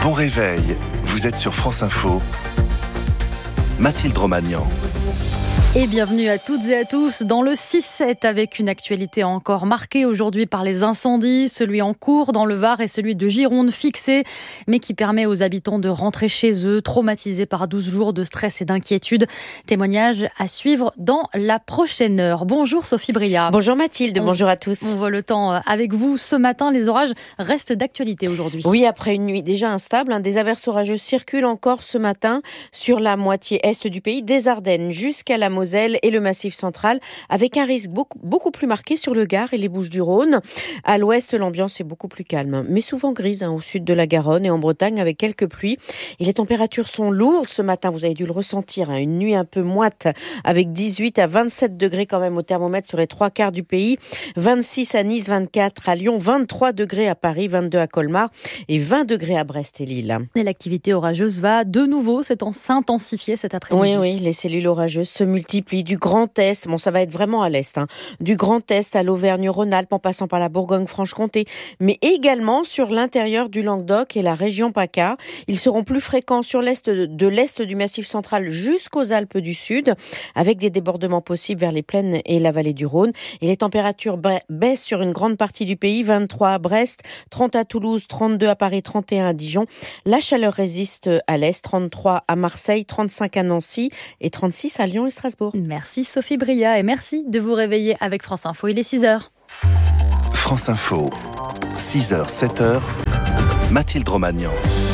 Bon réveil, vous êtes sur France Info. Mathilde Romagnan. Et bienvenue à toutes et à tous dans le 6-7 avec une actualité encore marquée aujourd'hui par les incendies, celui en cours dans le Var et celui de Gironde fixé, mais qui permet aux habitants de rentrer chez eux, traumatisés par 12 jours de stress et d'inquiétude. Témoignage à suivre dans la prochaine heure. Bonjour Sophie Bria. Bonjour Mathilde, bonjour à tous. On voit le temps avec vous ce matin. Les orages restent d'actualité aujourd'hui. Oui, après une nuit déjà instable, des averses orageuses circulent encore ce matin sur la moitié est du pays, des Ardennes jusqu'à la Moselle et le Massif central, avec un risque beaucoup plus marqué sur le Gard et les Bouches-du-Rhône. À l'ouest, l'ambiance est beaucoup plus calme, mais souvent grise au sud de la Garonne et en Bretagne avec quelques pluies. Et les températures sont lourdes ce matin, vous avez dû le ressentir, une nuit un peu moite avec 18 à 27 degrés quand même au thermomètre sur les 3/4 du pays, 26 à Nice, 24 à Lyon, 23 degrés à Paris, 22 à Colmar et 20 degrés à Brest et Lille. Et l'activité orageuse va de nouveau s'intensifier cet après-midi. Oui, les cellules orageuses se multiplient du Grand Est, ça va être vraiment à l'Est, du Grand Est à l'Auvergne-Rhône-Alpes en passant par la Bourgogne-Franche-Comté, mais également sur l'intérieur du Languedoc et la région PACA. Ils seront plus fréquents sur l'est du Massif central jusqu'aux Alpes du Sud, avec des débordements possibles vers les plaines et la vallée du Rhône. Et les températures baissent sur une grande partie du pays, 23 à Brest, 30 à Toulouse, 32 à Paris, 31 à Dijon. La chaleur résiste à l'Est, 33 à Marseille, 35 à Nancy et 36 à Lyon et Strasbourg. Merci Sophie Bria et merci de vous réveiller avec France Info. Il est 6h. France Info, 6h, 7h, Mathilde Romagnan.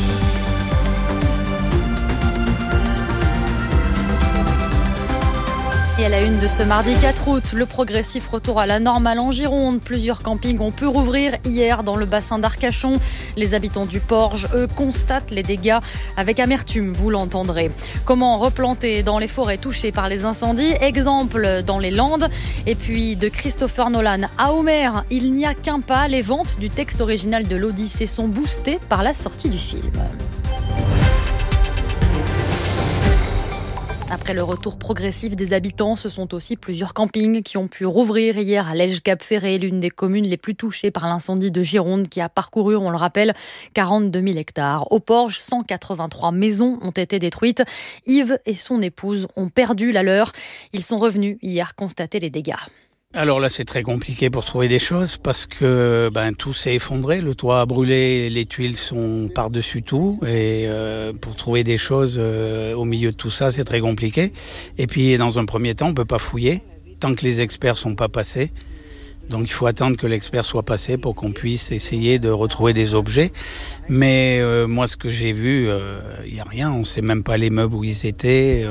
Et à la une de ce mardi 4 août, le progressif retour à la normale en Gironde. Plusieurs campings ont pu rouvrir hier dans le bassin d'Arcachon. Les habitants du Porge, eux, constatent les dégâts avec amertume, vous l'entendrez. Comment replanter dans les forêts touchées par les incendies? Exemple dans les Landes. Et puis de Christopher Nolan à Homer, il n'y a qu'un pas. Les ventes du texte original de l'Odyssée sont boostées par la sortie du film. Après le retour progressif des habitants, ce sont aussi plusieurs campings qui ont pu rouvrir hier à Lège-Cap-Ferré, l'une des communes les plus touchées par l'incendie de Gironde qui a parcouru, on le rappelle, 42 000 hectares. Au Porge, 183 maisons ont été détruites. Yves et son épouse ont perdu la leur. Ils sont revenus hier constater les dégâts. Alors là, c'est très compliqué pour trouver des choses parce que tout s'est effondré, le toit a brûlé, les tuiles sont par-dessus tout et pour trouver des choses au milieu de tout ça, c'est très compliqué. Et puis dans un premier temps, on peut pas fouiller tant que les experts sont pas passés. Donc il faut attendre que l'expert soit passé pour qu'on puisse essayer de retrouver des objets. Mais moi, ce que j'ai vu, il y a rien. On sait même pas les meubles où ils étaient.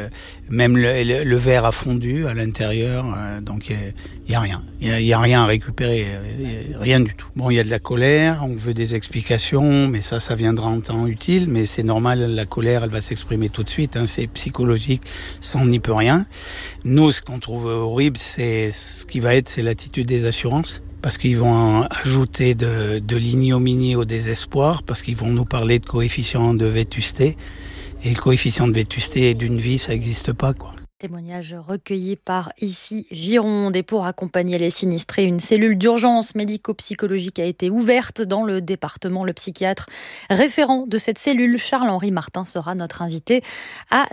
Même le verre a fondu à l'intérieur. Donc il y a rien. Il y a rien à récupérer. Rien du tout. Bon, il y a de la colère. On veut des explications, mais ça viendra en temps utile. Mais c'est normal. La colère, elle va s'exprimer tout de suite. C'est psychologique. Ça, on n'y peut rien. Nous, ce qu'on trouve horrible, c'est l'attitude des assurances, parce qu'ils vont ajouter de l'ignominie au désespoir, parce qu'ils vont nous parler de coefficient de vétusté, et le coefficient de vétusté d'une vie, ça n'existe pas, quoi. Témoignage recueilli par ici Gironde. Et pour accompagner les sinistrés, une cellule d'urgence médico-psychologique a été ouverte dans le département. Le psychiatre référent de cette cellule, Charles-Henri Martin, sera notre invité à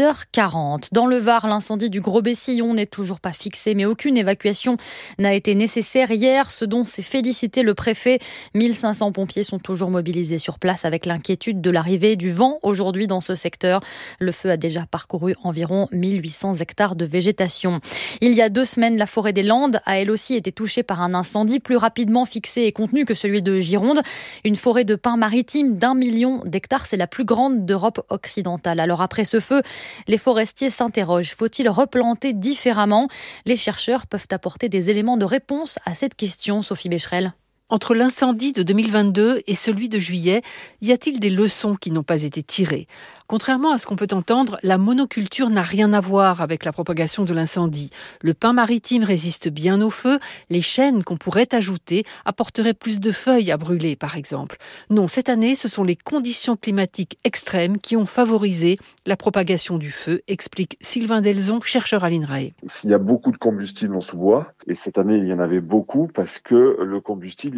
6h40. Dans le Var, l'incendie du Gros-Bessillon n'est toujours pas fixé, mais aucune évacuation n'a été nécessaire hier, ce dont s'est félicité le préfet. 1500 pompiers sont toujours mobilisés sur place avec l'inquiétude de l'arrivée du vent aujourd'hui dans ce secteur. Le feu a déjà parcouru environ 1800 hectares de végétation. Il y a 2 semaines, la forêt des Landes a elle aussi été touchée par un incendie plus rapidement fixé et contenu que celui de Gironde. Une forêt de pins maritimes d'1 million d'hectares, c'est la plus grande d'Europe occidentale. Alors après ce feu, les forestiers s'interrogent. Faut-il replanter différemment? Les chercheurs peuvent apporter des éléments de réponse à cette question, Sophie Becherel. Entre l'incendie de 2022 et celui de juillet, y a-t-il des leçons qui n'ont pas été tirées ? Contrairement à ce qu'on peut entendre, la monoculture n'a rien à voir avec la propagation de l'incendie. Le pin maritime résiste bien au feu. Les chênes qu'on pourrait ajouter apporteraient plus de feuilles à brûler, par exemple. Non, cette année, ce sont les conditions climatiques extrêmes qui ont favorisé la propagation du feu, explique Sylvain Delzon, chercheur à l'INRAE. S'il y a beaucoup de combustible en sous-bois, et cette année il y en avait beaucoup parce que le combustible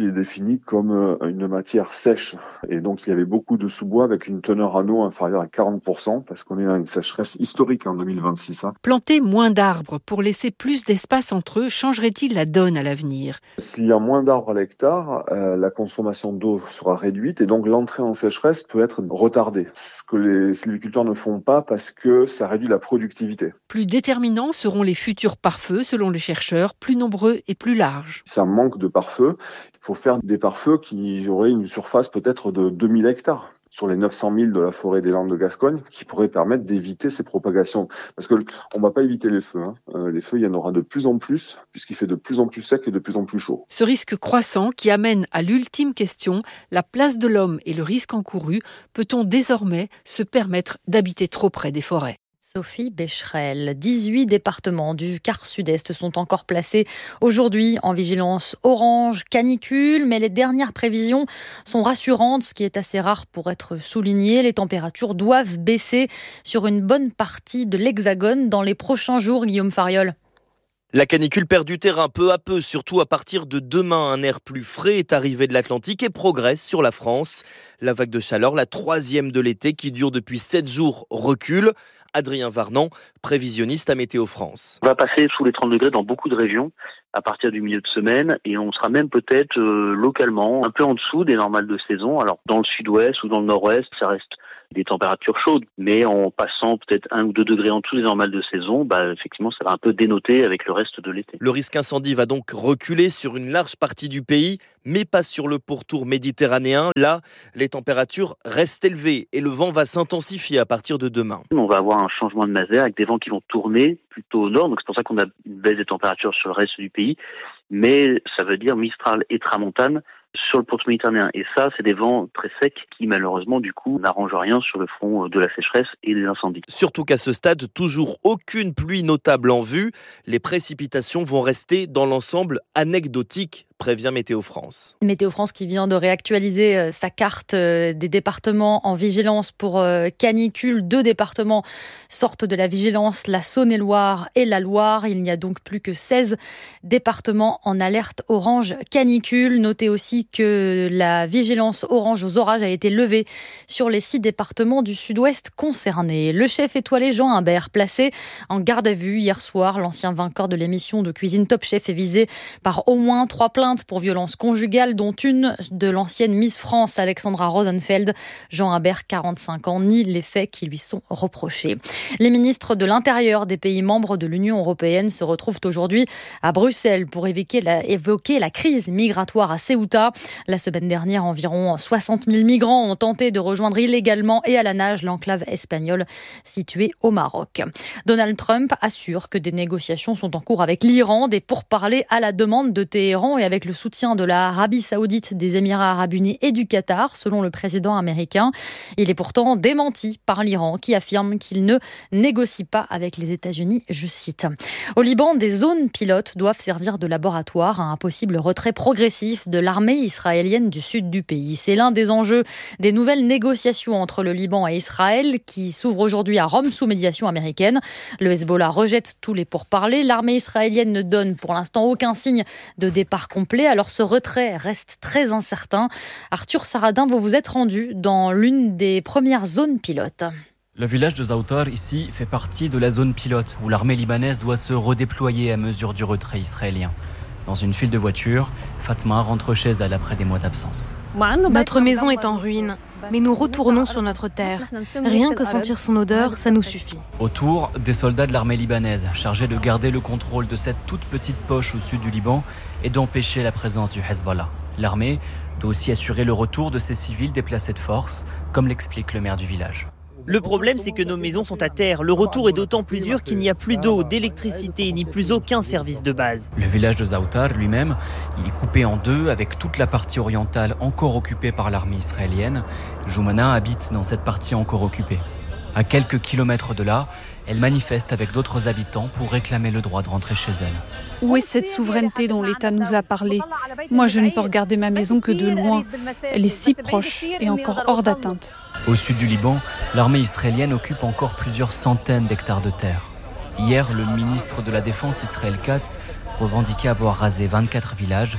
il est défini comme une matière sèche. Et donc, il y avait beaucoup de sous-bois avec une teneur en eau inférieure à 40%, parce qu'on est à une sécheresse historique en 2026. Planter moins d'arbres pour laisser plus d'espace entre eux changerait-il la donne à l'avenir ? S'il y a moins d'arbres à l'hectare, la consommation d'eau sera réduite et donc l'entrée en sécheresse peut être retardée. Ce que les sylviculteurs ne font pas parce que ça réduit la productivité. Plus déterminants seront les futurs pare-feux, selon les chercheurs, plus nombreux et plus larges. Ça manque de pare-feu. Il faut faire des pare-feux qui auraient une surface peut-être de 2000 hectares sur les 900 000 de la forêt des Landes de Gascogne, qui pourraient permettre d'éviter ces propagations. Parce que on va pas éviter les feux. Les feux, il y en aura de plus en plus, puisqu'il fait de plus en plus sec et de plus en plus chaud. Ce risque croissant qui amène à l'ultime question, la place de l'homme et le risque encouru, peut-on désormais se permettre d'habiter trop près des forêts ? Sophie Becherel, 18 départements du quart sud-est sont encore placés aujourd'hui en vigilance orange canicule, mais les dernières prévisions sont rassurantes, ce qui est assez rare pour être souligné. Les températures doivent baisser sur une bonne partie de l'Hexagone dans les prochains jours, Guillaume Fariol. La canicule perd du terrain peu à peu, surtout à partir de demain. Un air plus frais est arrivé de l'Atlantique et progresse sur la France. La vague de chaleur, la 3e de l'été, qui dure depuis 7 jours, recule. Adrien Varnan, prévisionniste à Météo France. On va passer sous les 30 degrés dans beaucoup de régions à partir du milieu de semaine et on sera même peut-être localement un peu en dessous des normales de saison. Alors dans le sud-ouest ou dans le nord-ouest, ça reste des températures chaudes, mais en passant peut-être 1 ou 2 degrés en dessous des normales de saison, effectivement, ça va un peu dénoter avec le reste de l'été. Le risque incendie va donc reculer sur une large partie du pays, mais pas sur le pourtour méditerranéen. Là, les températures restent élevées et le vent va s'intensifier à partir de demain. On va avoir un changement de masse d'air avec des vents qui vont tourner plutôt au nord, donc c'est pour ça qu'on a une baisse des températures sur le reste du pays, mais ça veut dire Mistral et Tramontane sur le pourtour méditerranéen. Et ça, c'est des vents très secs qui, malheureusement, du coup, n'arrangent rien sur le front de la sécheresse et des incendies. Surtout qu'à ce stade, toujours aucune pluie notable en vue. Les précipitations vont rester dans l'ensemble anecdotiques, prévient Météo France. Météo France qui vient de réactualiser sa carte des départements en vigilance pour canicule. 2 départements sortent de la vigilance, la Saône-et-Loire et la Loire. Il n'y a donc plus que 16 départements en alerte orange canicule. Notez aussi que la vigilance orange aux orages a été levée sur les 6 départements du sud-ouest concernés. Le chef étoilé Jean Imbert, placé en garde à vue hier soir, l'ancien vainqueur de l'émission de cuisine Top Chef est visé par au moins 3 plaintes pour violence conjugale, dont une de l'ancienne Miss France, Alexandra Rosenfeld. Jean Imbert, 45 ans, nie les faits qui lui sont reprochés. Les ministres de l'Intérieur des pays membres de l'Union européenne se retrouvent aujourd'hui à Bruxelles pour évoquer la crise migratoire à Ceuta. La semaine dernière, environ 60 000 migrants ont tenté de rejoindre illégalement et à la nage l'enclave espagnole située au Maroc. Donald Trump assure que des négociations sont en cours avec l'Iran, des pourparlers à la demande de Téhéran et avec le soutien de l'Arabie Saoudite, des Émirats Arabes Unis et du Qatar, selon le président américain. Il est pourtant démenti par l'Iran, qui affirme qu'il ne négocie pas avec les États-Unis, je cite. Au Liban, des zones pilotes doivent servir de laboratoire à un possible retrait progressif de l'armée israélienne du sud du pays. C'est l'un des enjeux des nouvelles négociations entre le Liban et Israël qui s'ouvrent aujourd'hui à Rome sous médiation américaine. Le Hezbollah rejette tous les pourparlers. L'armée israélienne ne donne pour l'instant aucun signe de départ complet. Alors ce retrait reste très incertain. Arthur Saradin, vous vous êtes rendu dans l'une des premières zones pilotes. Le village de Zaoutar, ici, fait partie de la zone pilote où l'armée libanaise doit se redéployer à mesure du retrait israélien. Dans une file de voitures, Fatma rentre chez elle après des mois d'absence. Notre maison est en ruine, mais nous retournons sur notre terre. Rien que sentir son odeur, ça nous suffit. Autour, des soldats de l'armée libanaise, chargés de garder le contrôle de cette toute petite poche au sud du Liban et d'empêcher la présence du Hezbollah. L'armée doit aussi assurer le retour de ces civils déplacés de force, comme l'explique le maire du village. Le problème, c'est que nos maisons sont à terre. Le retour est d'autant plus dur qu'il n'y a plus d'eau, d'électricité, ni plus aucun service de base. Le village de Zaoutar lui-même, il est coupé en deux avec toute la partie orientale encore occupée par l'armée israélienne. Joumana habite dans cette partie encore occupée. À quelques kilomètres de là, elle manifeste avec d'autres habitants pour réclamer le droit de rentrer chez elle. Où est cette souveraineté dont l'État nous a parlé ? Moi, je ne peux regarder ma maison que de loin. Elle est si proche et encore hors d'atteinte. Au sud du Liban, l'armée israélienne occupe encore plusieurs centaines d'hectares de terre. Hier, le ministre de la Défense, Israël Katz, revendiquait avoir rasé 24 villages,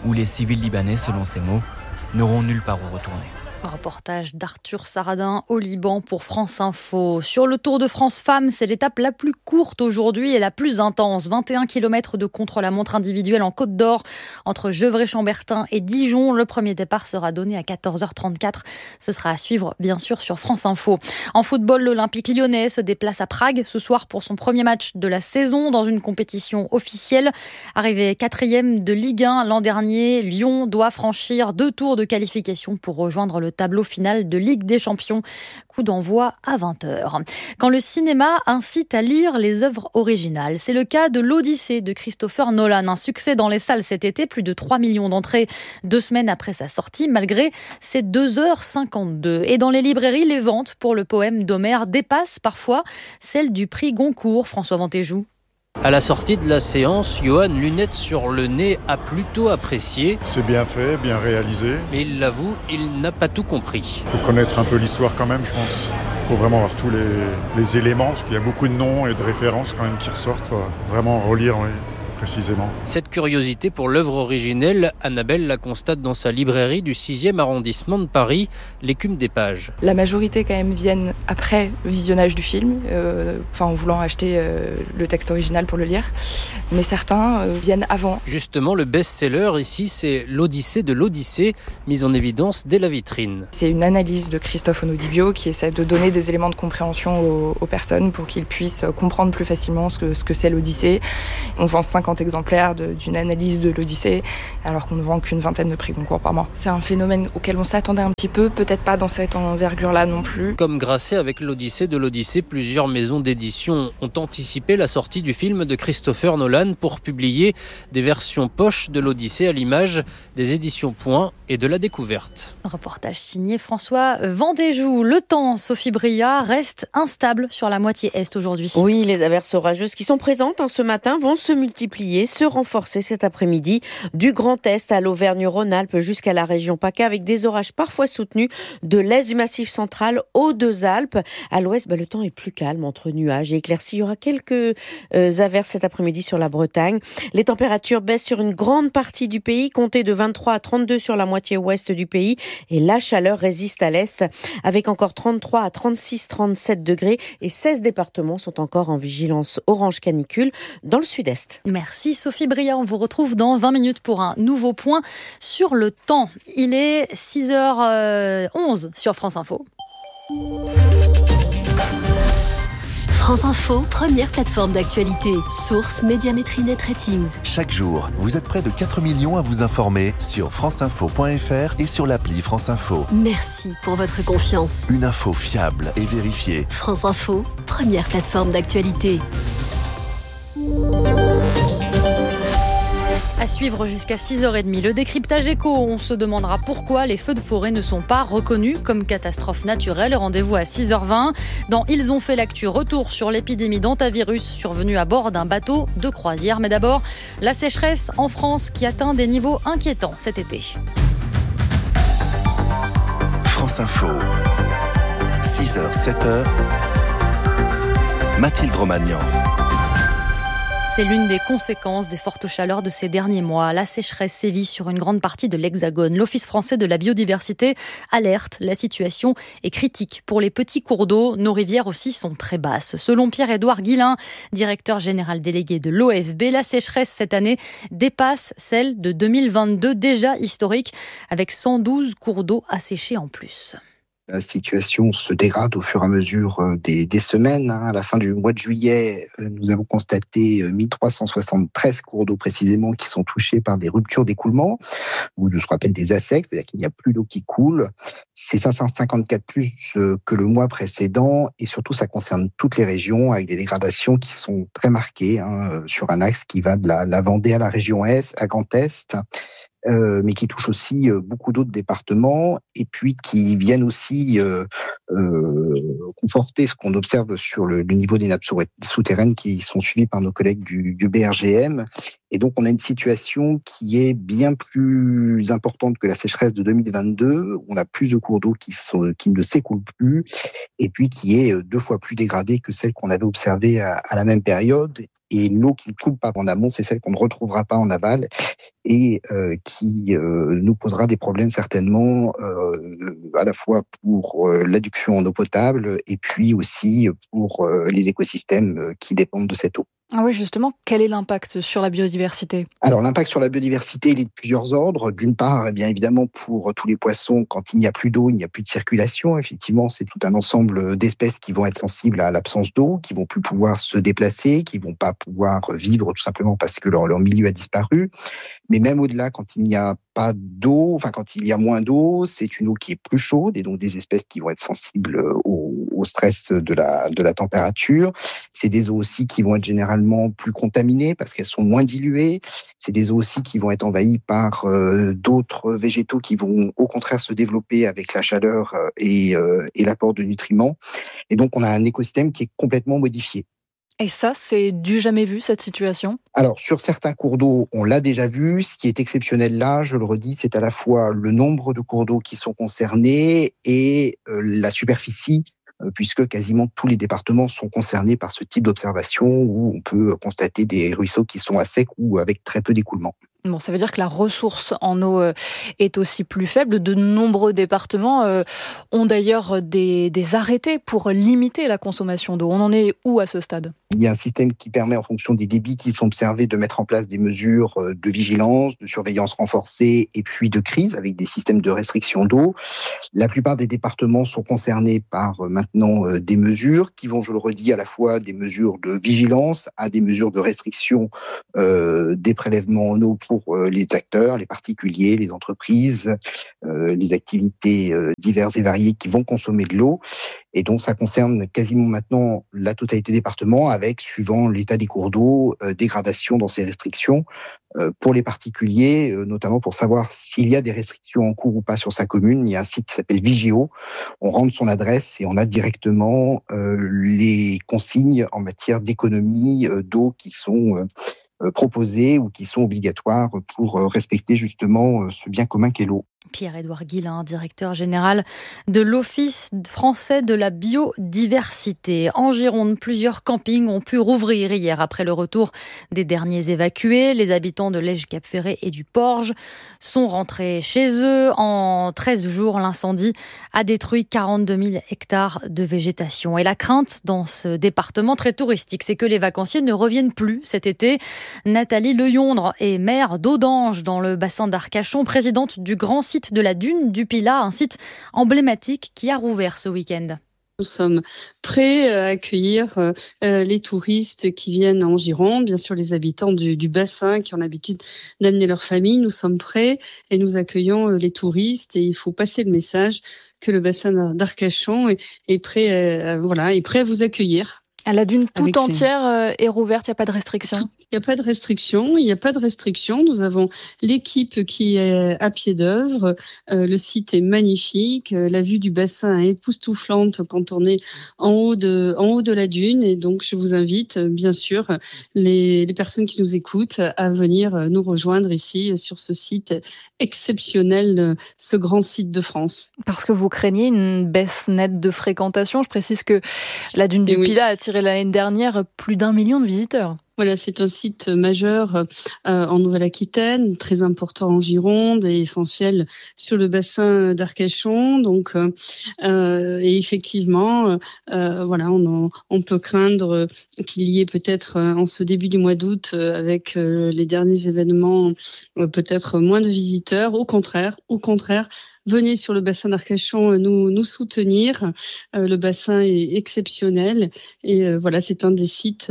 où les civils libanais, selon ses mots, n'auront nulle part où retourner. Reportage d'Arthur Saradin au Liban pour France Info. Sur le Tour de France Femmes, c'est l'étape la plus courte aujourd'hui et la plus intense. 21 km de contre-la-montre individuelle en Côte d'Or entre Gevrey-Chambertin et Dijon. Le premier départ sera donné à 14h34. Ce sera à suivre, bien sûr, sur France Info. En football, l'Olympique lyonnais se déplace à Prague ce soir pour son premier match de la saison dans une compétition officielle. Arrivé 4e de Ligue 1 l'an dernier, Lyon doit franchir 2 tours de qualification pour rejoindre le tableau final de Ligue des Champions. Coup d'envoi à 20h. Quand le cinéma incite à lire les œuvres originales, c'est le cas de l'Odyssée de Christopher Nolan. Un succès dans les salles cet été, plus de 3 millions d'entrées 2 semaines après sa sortie, malgré ses 2h52. Et dans les librairies, les ventes pour le poème d'Homère dépassent parfois celles du prix Goncourt. François Ventéjou. À la sortie de la séance, Johan, lunettes sur le nez, a plutôt apprécié. C'est bien fait, bien réalisé. Mais il l'avoue, il n'a pas tout compris. Il faut connaître un peu l'histoire quand même, je pense. Il faut vraiment avoir tous les éléments, parce qu'il y a beaucoup de noms et de références quand même qui ressortent. Faut vraiment relire, oui, précisément. Cette curiosité pour l'œuvre originelle, Annabelle la constate dans sa librairie du 6e arrondissement de Paris, l'Écume des Pages. La majorité quand même viennent après visionnage du film, en voulant acheter le texte original pour le lire, mais certains viennent avant. Justement, le best-seller ici, c'est l'Odyssée de l'Odyssée, mise en évidence dès la vitrine. C'est une analyse de Christophe Onodibio qui essaie de donner des éléments de compréhension aux personnes pour qu'ils puissent comprendre plus facilement ce que c'est l'Odyssée. On vend 50 exemplaires d'une analyse de l'Odyssée, alors qu'on ne vend qu'une vingtaine de prix Goncourt par mois. C'est un phénomène auquel on s'attendait un petit peu, peut-être pas dans cette envergure-là non plus. Comme Grasset avec l'Odyssée de l'Odyssée, plusieurs maisons d'édition ont anticipé la sortie du film de Christopher Nolan pour publier des versions poche de l'Odyssée à l'image des éditions Point et de la Découverte. Reportage signé François Ventéjou. Le temps, Sophie Bria, reste instable sur la moitié est aujourd'hui. Oui, les averses orageuses qui sont présentes ce matin vont se multiplier, se renforcer cet après-midi du Grand Est à l'Auvergne-Rhône-Alpes jusqu'à la région PACA avec des orages parfois soutenus de l'est du Massif central aux deux Alpes. À l'ouest, le temps est plus calme entre nuages et éclaircies. Il y aura quelques averses cet après-midi sur la Bretagne. Les températures baissent sur une grande partie du pays, comptez de 23 à 32 sur la moitié ouest du pays et la chaleur résiste à l'est avec encore 33 à 36, 37 degrés et 16 départements sont encore en vigilance orange canicule dans le sud-est. Merci Sophie Bria, on vous retrouve dans 20 minutes pour un nouveau point sur le temps. Il est 6h11 sur France Info. France Info, première plateforme d'actualité. Source Médiamétrie Net Ratings. Chaque jour, vous êtes près de 4 millions à vous informer sur franceinfo.fr et sur l'appli France Info. Merci pour votre confiance. Une info fiable et vérifiée. France Info, première plateforme d'actualité. À suivre jusqu'à 6h30, le décryptage éco. On se demandera pourquoi les feux de forêt ne sont pas reconnus comme catastrophe naturelle. Rendez-vous à 6h20. Dans Ils ont fait l'actu, retour sur l'épidémie d'hantavirus survenue à bord d'un bateau de croisière. Mais d'abord, la sécheresse en France qui atteint des niveaux inquiétants cet été. France Info, 6h, 7h, Mathilde Romagnan. C'est l'une des conséquences des fortes chaleurs de ces derniers mois. La sécheresse sévit sur une grande partie de l'Hexagone. L'Office français de la biodiversité alerte. La situation est critique pour les petits cours d'eau. Nos rivières aussi sont très basses. Selon Pierre-Édouard Guillain, directeur général délégué de l'OFB, la sécheresse cette année dépasse celle de 2022, déjà historique, avec 112 cours d'eau asséchés en plus. La situation se dégrade au fur et à mesure des semaines. À la fin du mois de juillet, nous avons constaté 1373 cours d'eau précisément qui sont touchés par des ruptures d'écoulement, ou de ce qu'on appelle des assecs, c'est-à-dire qu'il n'y a plus d'eau qui coule. C'est 554 plus que le mois précédent et surtout ça concerne toutes les régions avec des dégradations qui sont très marquées sur un axe qui va de la Vendée à la région Est, à Grand Est. Mais qui touchent aussi beaucoup d'autres départements et puis qui viennent aussi conforter ce qu'on observe sur le niveau des nappes souterraines qui sont suivies par nos collègues du BRGM. Et donc, on a une situation qui est bien plus importante que la sécheresse de 2022. On a plus de cours d'eau qui ne s'écoulent plus et puis qui est 2 fois plus dégradée que celle qu'on avait observée à la même période. Et l'eau qui ne coule pas en amont, c'est celle qu'on ne retrouvera pas en aval et qui nous posera des problèmes certainement à la fois pour l'adduction en eau potable et puis aussi pour les écosystèmes qui dépendent de cette eau. Ah oui, justement, quel est l'impact sur la biodiversité ? Alors l'impact sur la biodiversité, il est de plusieurs ordres. D'une part, bien évidemment, pour tous les poissons, quand il n'y a plus d'eau, il n'y a plus de circulation. Effectivement, c'est tout un ensemble d'espèces qui vont être sensibles à l'absence d'eau, qui vont plus pouvoir se déplacer, qui vont pas pouvoir vivre tout simplement parce que leur milieu a disparu. Mais même au-delà, quand il n'y a pas d'eau, quand il y a moins d'eau, c'est une eau qui est plus chaude et donc des espèces qui vont être sensibles au stress de la température. C'est des eaux aussi qui vont être généralement plus contaminées parce qu'elles sont moins diluées. C'est des eaux aussi qui vont être envahies par d'autres végétaux qui vont au contraire se développer avec la chaleur et l'apport de nutriments. Et donc on a un écosystème qui est complètement modifié. Et ça, c'est du jamais vu, cette situation ? Alors, sur certains cours d'eau, on l'a déjà vu. Ce qui est exceptionnel là, je le redis, c'est à la fois le nombre de cours d'eau qui sont concernés et la superficie, puisque quasiment tous les départements sont concernés par ce type d'observation où on peut constater des ruisseaux qui sont à sec ou avec très peu d'écoulement. Bon, ça veut dire que la ressource en eau est aussi plus faible. De nombreux départements ont d'ailleurs des arrêtés pour limiter la consommation d'eau. On en est où à ce stade ? Il y a un système qui permet, en fonction des débits qui sont observés, de mettre en place des mesures de vigilance, de surveillance renforcée et puis de crise avec des systèmes de restriction d'eau. La plupart des départements sont concernés par maintenant des mesures qui vont, je le redis, à la fois des mesures de vigilance à des mesures de restriction des prélèvements en eau pour les acteurs, les particuliers, les entreprises, les activités diverses et variées qui vont consommer de l'eau. Et donc, ça concerne quasiment maintenant la totalité des départements avec, suivant l'état des cours d'eau, dégradation dans ces restrictions. Pour les particuliers, notamment pour savoir s'il y a des restrictions en cours ou pas sur sa commune, il y a un site qui s'appelle Vigéo. On rentre son adresse et on a directement les consignes en matière d'économie d'eau qui sont proposées ou qui sont obligatoires pour respecter justement ce bien commun qu'est l'eau. Pierre-Édouard Guillain, directeur général de l'Office français de la biodiversité. En Gironde, plusieurs campings ont pu rouvrir hier après le retour des derniers évacués. Les habitants de Lège-Cap-Ferré et du Porge sont rentrés chez eux. En 13 jours, l'incendie a détruit 42 000 hectares de végétation. Et la crainte dans ce département très touristique, c'est que les vacanciers ne reviennent plus cet été. Nathalie Leyondre est maire d'Audange dans le bassin d'Arcachon, présidente du grand site de la Dune du Pilat, un site emblématique qui a rouvert ce week-end. Nous sommes prêts à accueillir les touristes qui viennent en Gironde, bien sûr les habitants du bassin qui ont l'habitude d'amener leur famille. Nous sommes prêts et nous accueillons les touristes et il faut passer le message que le bassin d'Arcachon est prêt à vous accueillir. La dune toute entière est rouverte, il n'y a pas de restriction ? Il n'y a pas de restriction. Nous avons l'équipe qui est à pied d'œuvre. Le site est magnifique. La vue du bassin est époustouflante quand on est en haut de la dune. Et donc, je vous invite, bien sûr, les personnes qui nous écoutent à venir nous rejoindre ici sur ce site exceptionnel, ce grand site de France. Parce que vous craignez une baisse nette de fréquentation. Je précise que la dune du Pilat a attiré l'année dernière plus d'1 million de visiteurs. Voilà, c'est un site majeur en Nouvelle-Aquitaine, très important en Gironde et essentiel sur le bassin d'Arcachon. Donc, et effectivement, on peut craindre qu'il y ait peut-être en ce début du mois d'août, avec les derniers événements, peut-être moins de visiteurs. Au contraire. Venez sur le bassin d'Arcachon nous soutenir. Le bassin est exceptionnel et c'est un des sites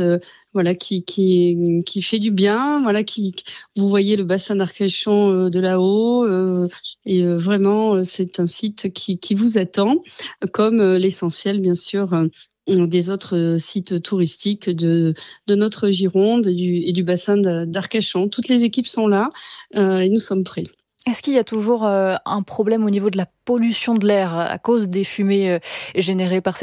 qui fait du bien. Vous voyez le bassin d'Arcachon de là-haut et vraiment c'est un site qui vous attend, comme l'essentiel bien sûr des autres sites touristiques de notre Gironde et du bassin d'Arcachon. Toutes les équipes sont là et nous sommes prêts. Est-ce qu'il y a toujours un problème au niveau de la pollution de l'air à cause des fumées générées par cet incendie ?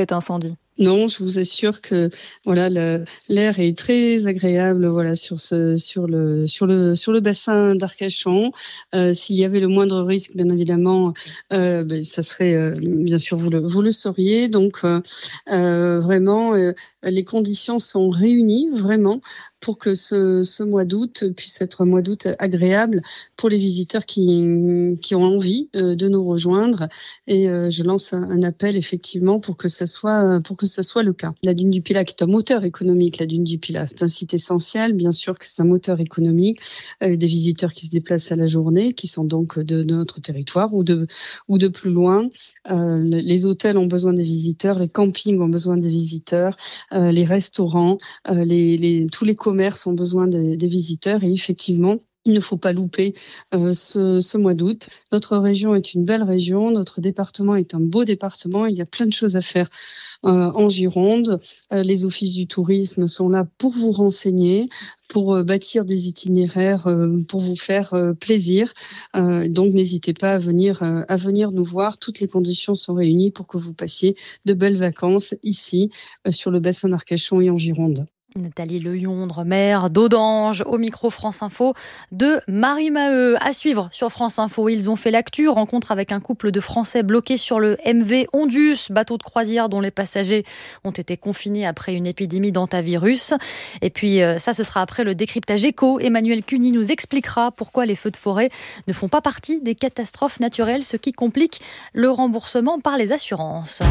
Non, je vous assure que voilà, l'air est très agréable sur le bassin d'Arcachon. S'il y avait le moindre risque, bien évidemment, ça serait bien sûr vous le sauriez. Donc vraiment, les conditions sont réunies vraiment pour que ce mois d'août puisse être un mois d'août agréable pour les visiteurs qui ont envie de nous rejoindre. Et je lance un appel effectivement pour que ça soit le cas. La dune du Pilat qui est un moteur économique, la dune du Pilat, c'est un site essentiel, bien sûr que c'est un moteur économique, des visiteurs qui se déplacent à la journée, qui sont donc de notre territoire ou de plus loin. Les hôtels ont besoin des visiteurs, les campings ont besoin des visiteurs, les restaurants, tous les commerces ont besoin des visiteurs, et effectivement, il ne faut pas louper ce mois d'août. Notre région est une belle région, notre département est un beau département, il y a plein de choses à faire en Gironde. Les offices du tourisme sont là pour vous renseigner, pour bâtir des itinéraires, pour vous faire plaisir. Donc n'hésitez pas à venir nous voir. Toutes les conditions sont réunies pour que vous passiez de belles vacances ici, sur le bassin d'Arcachon et en Gironde. Nathalie Leyondre, maire d'Audange, au micro France Info de Marie Maheu. À suivre sur France Info, ils ont fait l'actu. Rencontre avec un couple de Français bloqués sur le MV Ondus, bateau de croisière dont les passagers ont été confinés après une épidémie d'hantavirus. Et puis ça, ce sera après le décryptage éco. Emmanuel Cuny nous expliquera pourquoi les feux de forêt ne font pas partie des catastrophes naturelles, ce qui complique le remboursement par les assurances.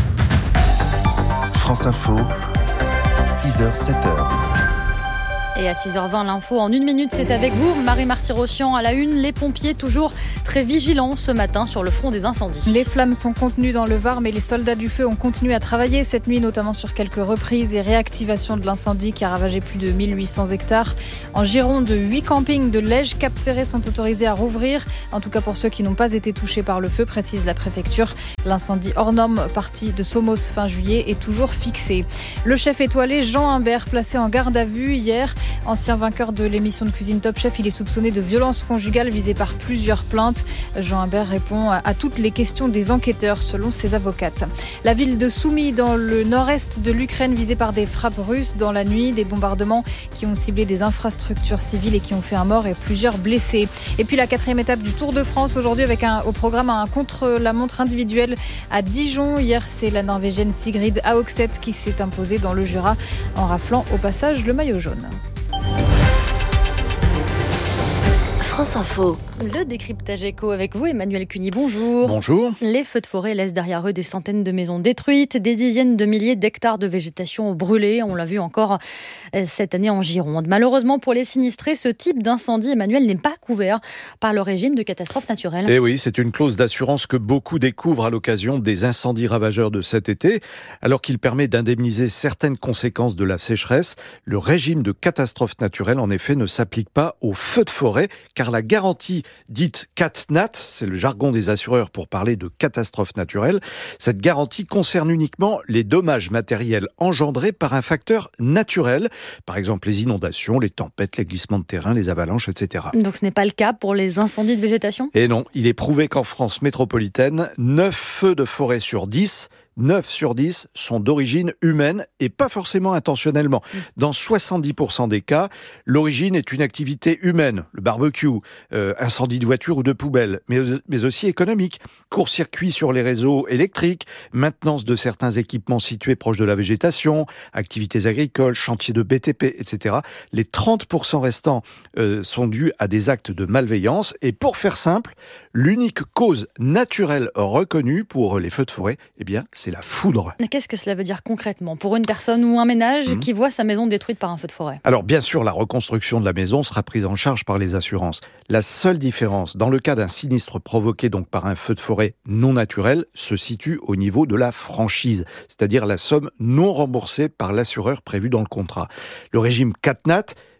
France Info. 6h, 7h. Et à 6h20, l'info en 1 minute, c'est avec vous. Marie-Marty Rossian à la une. Les pompiers toujours très vigilants ce matin sur le front des incendies. Les flammes sont contenues dans le Var, mais les soldats du feu ont continué à travailler cette nuit, notamment sur quelques reprises et réactivations de l'incendie qui a ravagé plus de 1800 hectares. En Gironde, 8 campings de Lège, Cap-Ferré sont autorisés à rouvrir. En tout cas pour ceux qui n'ont pas été touchés par le feu, précise la préfecture. L'incendie hors norme, parti de Somos fin juillet, est toujours fixé. Le chef étoilé Jean Humbert, placé en garde à vue hier. Ancien vainqueur de l'émission de cuisine Top Chef, il est soupçonné de violences conjugales visées par plusieurs plaintes. Jean Humbert répond à toutes les questions des enquêteurs, selon ses avocates. La ville de Soumy, dans le nord-est de l'Ukraine, visée par des frappes russes dans la nuit. Des bombardements qui ont ciblé des infrastructures civiles et qui ont fait un mort et plusieurs blessés. Et puis la 4e étape du Tour de France, aujourd'hui avec au programme un contre-la-montre individuel à Dijon. Hier, c'est la Norvégienne Sigrid Haugset qui s'est imposée dans le Jura en raflant au passage le maillot jaune. France Info. Le décryptage éco avec vous, Emmanuel Cuny, bonjour. Bonjour. Les feux de forêt laissent derrière eux des centaines de maisons détruites, des dizaines de milliers d'hectares de végétation brûlés. On l'a vu encore cette année en Gironde. Malheureusement pour les sinistrés, ce type d'incendie, Emmanuel, n'est pas couvert par le régime de catastrophe naturelle. Et oui, c'est une clause d'assurance que beaucoup découvrent à l'occasion des incendies ravageurs de cet été. Alors qu'il permet d'indemniser certaines conséquences de la sécheresse, le régime de catastrophe naturelle, en effet, ne s'applique pas aux feux de forêt, car la garantie dite CatNat, c'est le jargon des assureurs pour parler de catastrophe naturelle, cette garantie concerne uniquement les dommages matériels engendrés par un facteur naturel, par exemple les inondations, les tempêtes, les glissements de terrain, les avalanches, etc. Donc ce n'est pas le cas pour les incendies de végétation ? Et non, il est prouvé qu'en France métropolitaine, 9 feux de forêt sur 10 sont d'origine humaine et pas forcément intentionnellement. Dans 70% des cas, l'origine est une activité humaine, le barbecue, incendie de voiture ou de poubelle, mais aussi économique, court-circuit sur les réseaux électriques, maintenance de certains équipements situés proches de la végétation, activités agricoles, chantiers de BTP, etc. Les 30% restants sont dus à des actes de malveillance. Et pour faire simple, l'unique cause naturelle reconnue pour les feux de forêt, eh bien, c'est la foudre. Qu'est-ce que cela veut dire concrètement pour une personne ou un ménage qui voit sa maison détruite par un feu de forêt ? Alors bien sûr, la reconstruction de la maison sera prise en charge par les assurances. La seule différence, dans le cas d'un sinistre provoqué donc par un feu de forêt non naturel, se situe au niveau de la franchise, c'est-à-dire la somme non remboursée par l'assureur prévue dans le contrat. Le régime CatNat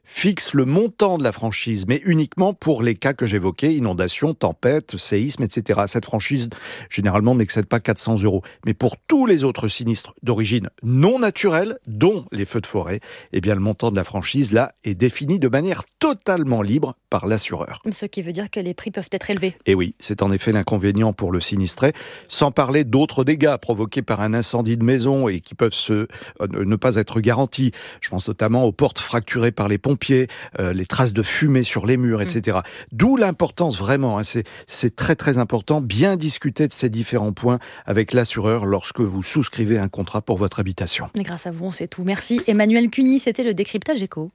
fixe le montant de la franchise, mais uniquement pour les cas que j'évoquais, inondations, tempêtes, séismes, etc. Cette franchise, généralement, n'excède pas 400 €. Mais pour tous les autres sinistres d'origine non naturelle, dont les feux de forêt, eh bien, le montant de la franchise, là, est défini de manière totalement libre par l'assureur. Ce qui veut dire que les prix peuvent être élevés. Et oui, c'est en effet l'inconvénient pour le sinistré, sans parler d'autres dégâts provoqués par un incendie de maison et qui peuvent ne pas être garantis. Je pense notamment aux portes fracturées par les pompiers, les traces de fumée sur les murs, etc. D'où l'importance vraiment, c'est très très important, bien discuter de ces différents points avec l'assureur lorsque vous souscrivez un contrat pour votre habitation. Et grâce à vous, on sait tout. Merci Emmanuel Cuny, c'était le décryptage éco.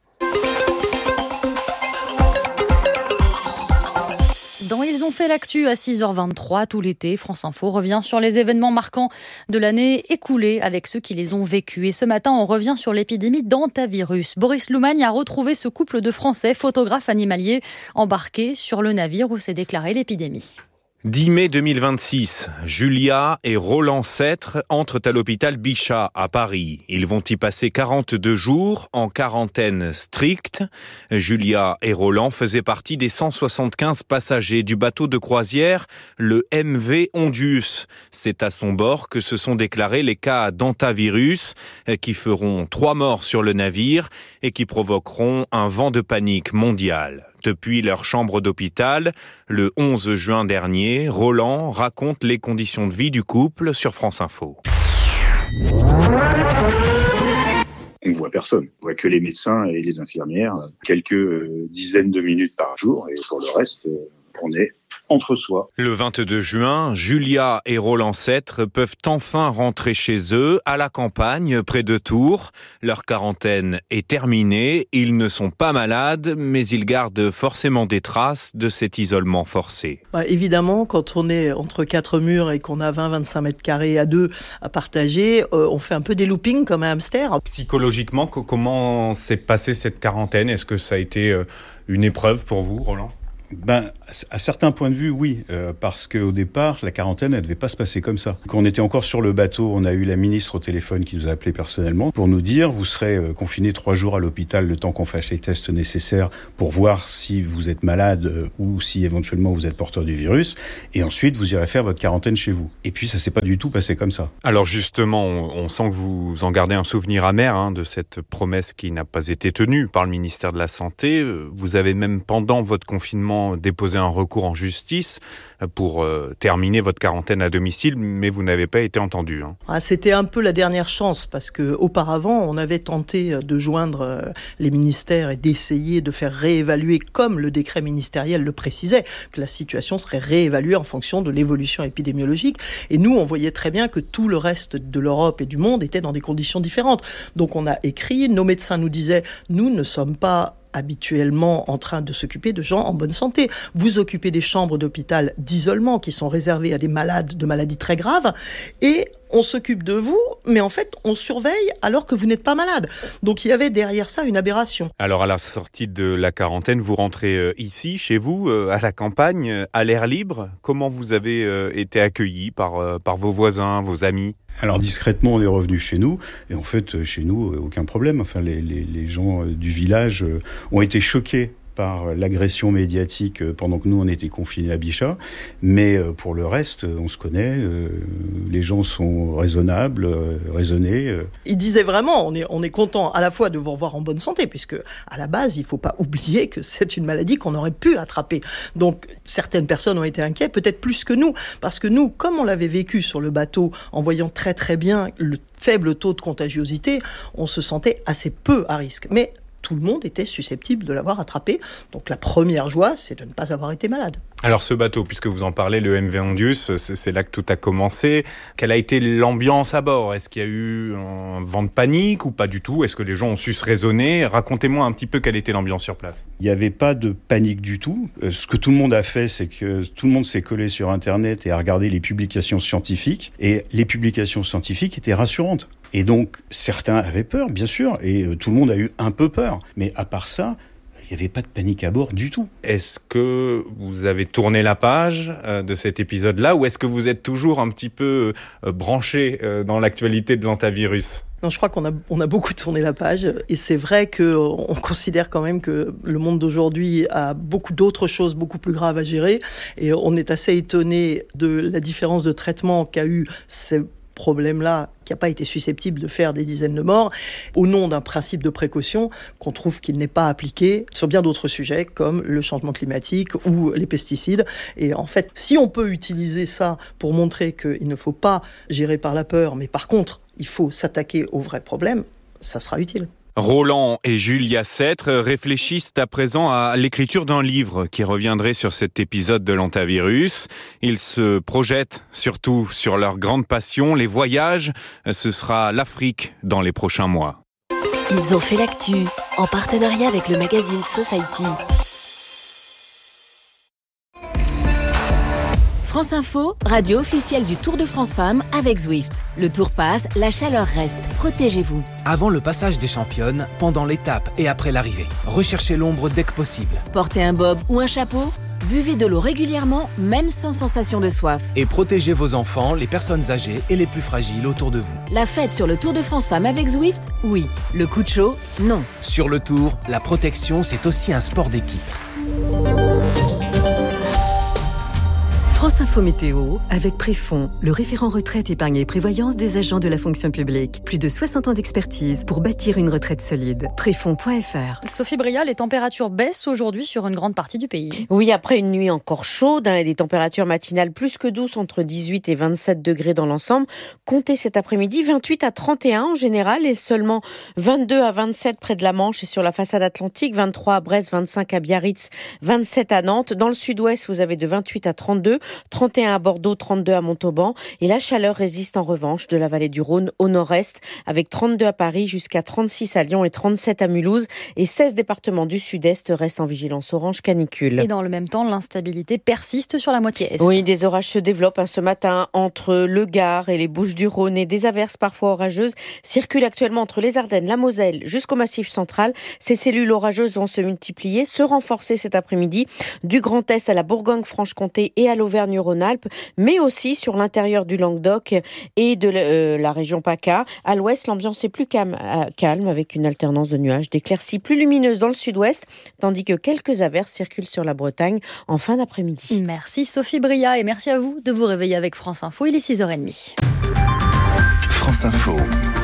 Dans Ils ont fait l'actu à 6h23 tout l'été, France Info revient sur les événements marquants de l'année écoulée avec ceux qui les ont vécus. Et ce matin, on revient sur l'épidémie d'hantavirus. Boris Loumagne a retrouvé ce couple de Français, photographes animaliers, embarqués sur le navire où s'est déclarée l'épidémie. 10 mai 2026, Julia et Roland Sêtre entrent à l'hôpital Bichat à Paris. Ils vont y passer 42 jours en quarantaine stricte. Julia et Roland faisaient partie des 175 passagers du bateau de croisière, le MV Ondius. C'est à son bord que se sont déclarés les cas d'hantavirus qui feront 3 morts sur le navire et qui provoqueront un vent de panique mondial. Depuis leur chambre d'hôpital, le 11 juin dernier, Roland raconte les conditions de vie du couple sur France Info. On ne voit personne. On voit que les médecins et les infirmières, quelques dizaines de minutes par jour, et pour le reste, on est entre soi. Le 22 juin, Julia et Roland Sêtre peuvent enfin rentrer chez eux, à la campagne, près de Tours. Leur quarantaine est terminée, ils ne sont pas malades, mais ils gardent forcément des traces de cet isolement forcé. Évidemment, quand on est entre 4 murs et qu'on a 20-25 mètres carrés à 2 à partager, on fait un peu des loopings comme un hamster. Psychologiquement, comment s'est passée cette quarantaine ? Est-ce que ça a été une épreuve pour vous, Roland ? À certains points de vue, oui, parce qu'au départ, la quarantaine, elle devait pas se passer comme ça. Quand on était encore sur le bateau, on a eu la ministre au téléphone qui nous a appelé personnellement pour nous dire, vous serez confinés 3 jours à l'hôpital le temps qu'on fasse les tests nécessaires pour voir si vous êtes malade ou si éventuellement vous êtes porteur du virus, et ensuite vous irez faire votre quarantaine chez vous. Et puis ça s'est pas du tout passé comme ça. Alors justement, on sent que vous en gardez un souvenir amer de cette promesse qui n'a pas été tenue par le ministère de la Santé. Vous avez même pendant votre confinement déposé un recours en justice pour terminer votre quarantaine à domicile, mais vous n'avez pas été entendu. C'était un peu la dernière chance, parce qu'auparavant, on avait tenté de joindre les ministères et d'essayer de faire réévaluer, comme le décret ministériel le précisait, que la situation serait réévaluée en fonction de l'évolution épidémiologique. Et nous, on voyait très bien que tout le reste de l'Europe et du monde était dans des conditions différentes. Donc on a écrit, nos médecins nous disaient, nous ne sommes pas habituellement en train de s'occuper de gens en bonne santé. Vous occupez des chambres d'hôpital d'isolement qui sont réservées à des malades de maladies très graves et on s'occupe de vous, mais en fait, on surveille alors que vous n'êtes pas malade. Donc il y avait derrière ça une aberration. Alors à la sortie de la quarantaine, vous rentrez ici, chez vous, à la campagne, à l'air libre. Comment vous avez été accueillis par vos voisins, vos amis ? Alors discrètement, on est revenu chez nous, et en fait, chez nous, aucun problème. Enfin, les gens du village ont été choqués par l'agression médiatique pendant que nous on était confinés à Bichat, mais pour le reste on se connaît, les gens sont raisonnables, raisonnés. Il disait vraiment on est content à la fois de vous revoir en bonne santé, puisque à la base il faut pas oublier que c'est une maladie qu'on aurait pu attraper. Donc certaines personnes ont été inquiètes, peut-être plus que nous, parce que nous, comme on l'avait vécu sur le bateau, en voyant très très bien le faible taux de contagiosité, on se sentait assez peu à risque. Mais tout le monde était susceptible de l'avoir attrapé. Donc la première joie, c'est de ne pas avoir été malade. Alors ce bateau, puisque vous en parlez, le MV Ondius, c'est là que tout a commencé. Quelle a été l'ambiance à bord ? Est-ce qu'il y a eu un vent de panique ou pas du tout ? Est-ce que les gens ont su se raisonner ? Racontez-moi un petit peu quelle était l'ambiance sur place. Il n'y avait pas de panique du tout. Ce que tout le monde a fait, c'est que tout le monde s'est collé sur Internet et a regardé les publications scientifiques. Et les publications scientifiques étaient rassurantes. Et donc, certains avaient peur, bien sûr, et tout le monde a eu un peu peur. Mais à part ça, il Il n'y avait pas de panique à bord du tout. Est-ce que vous avez tourné la page de cet épisode-là ou est-ce que vous êtes toujours un petit peu branché dans l'actualité de l'hantavirus ? Non, je crois qu'on a beaucoup tourné la page et c'est vrai qu'on considère quand même que le monde d'aujourd'hui a beaucoup d'autres choses beaucoup plus graves à gérer et on est assez étonné de la différence de traitement qu'a eu ces problème-là, qui n'a pas été susceptible de faire des dizaines de morts, au nom d'un principe de précaution qu'on trouve qu'il n'est pas appliqué sur bien d'autres sujets, comme le changement climatique ou les pesticides. Et en fait, si on peut utiliser ça pour montrer qu'il ne faut pas gérer par la peur, mais par contre, il faut s'attaquer aux vrais problèmes, ça sera utile. Roland et Julia Settre réfléchissent à présent à l'écriture d'un livre qui reviendrait sur cet épisode de l'hantavirus. Ils se projettent surtout sur leur grande passion, les voyages. Ce sera l'Afrique dans les prochains mois. Ils ont fait l'actu en partenariat avec le magazine Society. France Info, radio officielle du Tour de France Femmes avec Zwift. Le Tour passe, la chaleur reste. Protégez-vous. Avant le passage des championnes, pendant l'étape et après l'arrivée. Recherchez l'ombre dès que possible. Portez un bob ou un chapeau. Buvez de l'eau régulièrement, même sans sensation de soif. Et protégez vos enfants, les personnes âgées et les plus fragiles autour de vous. La fête sur le Tour de France Femmes avec Zwift, oui. Le coup de chaud, non. Sur le Tour, la protection, c'est aussi un sport d'équipe. France Info Météo, avec Préfond, le référent retraite, épargne et prévoyance des agents de la fonction publique. Plus de 60 ans d'expertise pour bâtir une retraite solide. Préfond.fr. Sophie Bria, les températures baissent aujourd'hui sur une grande partie du pays. Oui, après une nuit encore chaude et des températures matinales plus que douces, entre 18 et 27 degrés dans l'ensemble. Comptez cet après-midi 28 à 31 en général et seulement 22 à 27 près de la Manche et sur la façade atlantique, 23 à Brest, 25 à Biarritz, 27 à Nantes. Dans le sud-ouest, vous avez de 28 à 32. 31 à Bordeaux, 32 à Montauban. Et la chaleur résiste en revanche de la vallée du Rhône au nord-est, avec 32 à Paris, jusqu'à 36 à Lyon et 37 à Mulhouse. Et 16 départements du sud-est restent en vigilance orange canicule. Et dans le même temps, l'instabilité persiste sur la moitié est. Oui, des orages se développent ce matin entre le Gard et les Bouches-du-Rhône et des averses parfois orageuses circulent actuellement entre les Ardennes, la Moselle jusqu'au Massif central. Ces cellules orageuses vont se multiplier, se renforcer cet après-midi du Grand Est à la Bourgogne-Franche-Comté et à l'Auvergne-Rhône-Alpes, mais aussi sur l'intérieur du Languedoc et de la région PACA. À l'ouest, l'ambiance est plus calme avec une alternance de nuages, d'éclaircies plus lumineuses dans le sud-ouest, tandis que quelques averses circulent sur la Bretagne en fin d'après-midi. Merci Sophie Bria et merci à vous de vous réveiller avec France Info. Il est 6h30. France Info.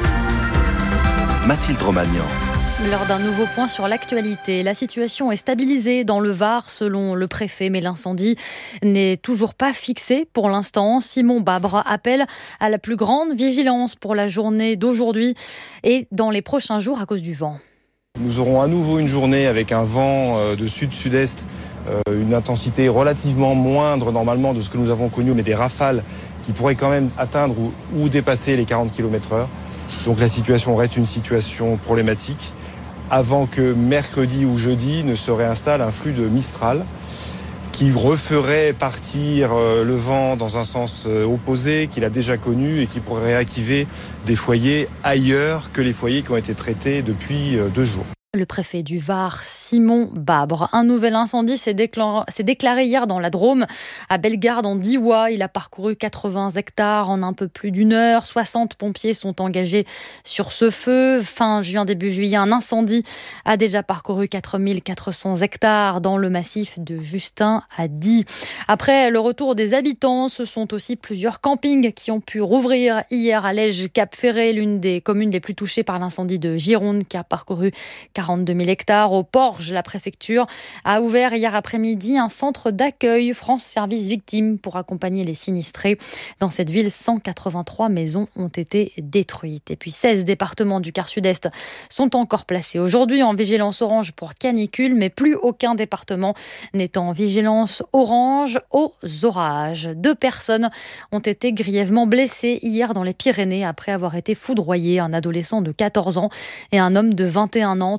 Mathilde Romagnan. L'heure d'un nouveau point sur l'actualité. La situation est stabilisée dans le Var selon le préfet, mais l'incendie n'est toujours pas fixé pour l'instant. Simon Babre appelle à la plus grande vigilance pour la journée d'aujourd'hui et dans les prochains jours à cause du vent. Nous aurons à nouveau une journée avec un vent de sud-sud-est, une intensité relativement moindre normalement de ce que nous avons connu, mais des rafales qui pourraient quand même atteindre ou dépasser les 40 km/h. Donc la situation reste une situation problématique. Avant que mercredi ou jeudi ne se réinstalle un flux de Mistral qui referait partir le vent dans un sens opposé qu'il a déjà connu et qui pourrait réactiver des foyers ailleurs que les foyers qui ont été traités depuis 2 jours. Le préfet du Var, Simon Babre. Un nouvel incendie s'est déclaré hier dans la Drôme, à Bellegarde, en Diois. Il a parcouru 80 hectares en un peu plus d'une heure. 60 pompiers sont engagés sur ce feu. Fin juin, début juillet, un incendie a déjà parcouru 4400 hectares dans le massif de Justin à Die. Après le retour des habitants, ce sont aussi plusieurs campings qui ont pu rouvrir hier à Lège-Cap-Ferré, l'une des communes les plus touchées par l'incendie de Gironde, qui a parcouru 42 000 hectares. Au Porge, la préfecture a ouvert hier après-midi un centre d'accueil France Service Victimes pour accompagner les sinistrés. Dans cette ville, 183 maisons ont été détruites. Et puis 16 départements du quart sud-est sont encore placés aujourd'hui en vigilance orange pour canicule, mais plus aucun département n'est en vigilance orange aux orages. 2 personnes ont été grièvement blessées hier dans les Pyrénées après avoir été foudroyées. Un adolescent de 14 ans et un homme de 21 ans,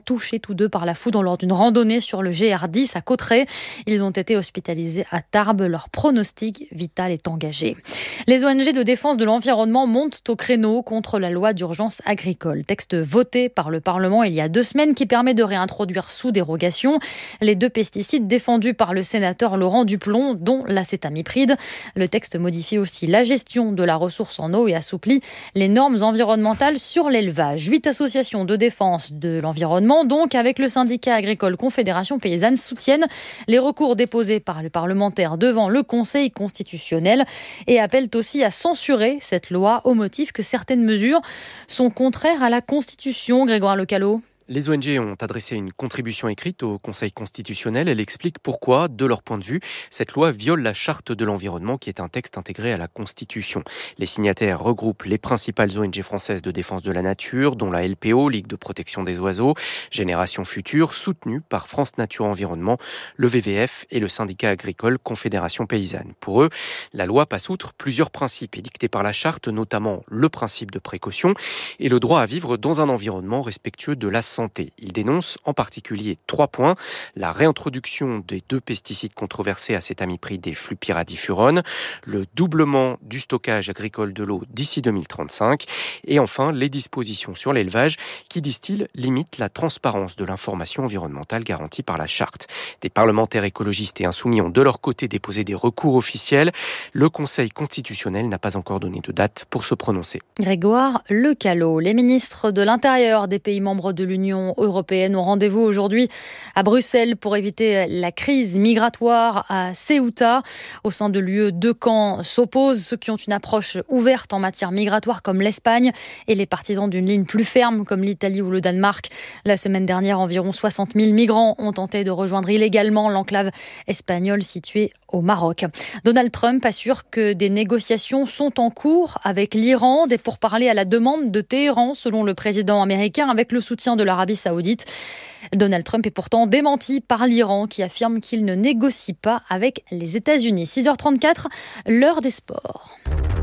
touchés tous deux par la foudre lors d'une randonnée sur le GR10 à Cauterets. Ils ont été hospitalisés à Tarbes. Leur pronostic vital est engagé. Les ONG de défense de l'environnement montent au créneau contre la loi d'urgence agricole. Texte voté par le Parlement il y a 2 semaines qui permet de réintroduire sous dérogation les 2 pesticides défendus par le sénateur Laurent Duplon, dont l'acétamipride. Le texte modifie aussi la gestion de la ressource en eau et assouplit les normes environnementales sur l'élevage. 8 associations de défense de l'environnement, donc avec le syndicat agricole Confédération Paysanne, soutiennent les recours déposés par les parlementaires devant le Conseil constitutionnel et appellent aussi à censurer cette loi au motif que certaines mesures sont contraires à la Constitution. Grégoire Lecallot. Les ONG ont adressé une contribution écrite au Conseil constitutionnel. Elle explique pourquoi, de leur point de vue, cette loi viole la Charte de l'environnement qui est un texte intégré à la Constitution. Les signataires regroupent les principales ONG françaises de défense de la nature, dont la LPO, Ligue de protection des oiseaux, Génération Future, soutenue par France Nature Environnement, le WWF et le syndicat agricole Confédération Paysanne. Pour eux, la loi passe outre plusieurs principes édictés par la Charte, notamment le principe de précaution et le droit à vivre dans un environnement respectueux de la santé. Il dénonce en particulier 3 points. La réintroduction des 2 pesticides controversés, acétamipride et flupyradifurone, le doublement du stockage agricole de l'eau d'ici 2035 et enfin les dispositions sur l'élevage qui, disent-ils, limitent la transparence de l'information environnementale garantie par la Charte. Des parlementaires écologistes et insoumis ont de leur côté déposé des recours officiels. Le Conseil constitutionnel n'a pas encore donné de date pour se prononcer. Grégoire Lecallot. Les ministres de l'Intérieur des pays membres de l'Union européenne ont rendez-vous aujourd'hui à Bruxelles pour éviter la crise migratoire à Ceuta. Au sein de l'UE, 2 camps s'opposent, ceux qui ont une approche ouverte en matière migratoire comme l'Espagne et les partisans d'une ligne plus ferme comme l'Italie ou le Danemark. La semaine dernière, environ 60 000 migrants ont tenté de rejoindre illégalement l'enclave espagnole située au Maroc. Donald Trump assure que des négociations sont en cours avec l'Iran, des pourparlers à la demande de Téhéran, selon le président américain, avec le soutien de l'Arabie saoudite. Donald Trump est pourtant démenti par l'Iran qui affirme qu'il ne négocie pas avec les États-Unis. 6h34, l'heure des sports.